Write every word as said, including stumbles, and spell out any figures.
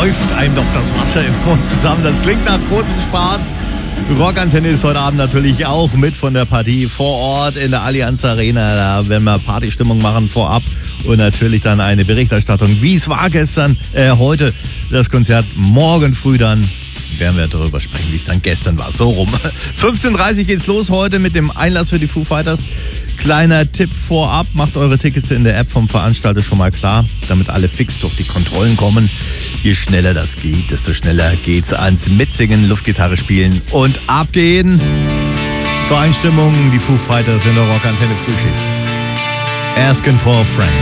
läuft einem doch das Wasser im Mund zusammen. Das klingt nach großem Spaß. Rockantenne ist heute Abend natürlich auch mit von der Partie vor Ort in der Allianz Arena. Da werden wir Partystimmung machen vorab und natürlich dann eine Berichterstattung, wie es war gestern, äh, heute das Konzert, morgen früh dann werden wir darüber sprechen, wie es dann gestern war. So rum. fünfzehn Uhr dreißig geht's los heute mit dem Einlass für die Foo Fighters. Kleiner Tipp vorab, macht eure Tickets in der App vom Veranstalter schon mal klar, damit alle fix durch die Kontrollen kommen. Je schneller das geht, desto schneller geht's ans Mitsingen, Luftgitarre spielen und abgehen. Zur Einstimmung die Foo Fighters in der Rockantenne Frühschicht. Asking for a Friend.